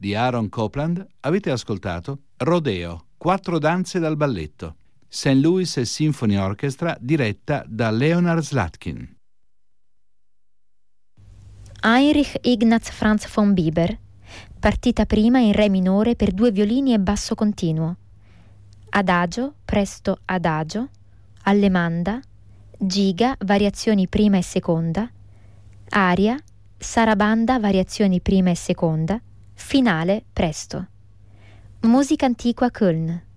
di Aaron Copland, avete ascoltato Rodeo, 4 danze dal balletto, St. Louis Symphony Orchestra diretta da Leonard Slatkin. Heinrich Ignaz Franz von Bieber, partita prima in re minore per 2 violini e basso continuo, adagio, presto adagio, allemanda, giga, variazioni prima e seconda, aria, sarabanda, variazioni prima e seconda, finale, presto. Musica antiqua Köln.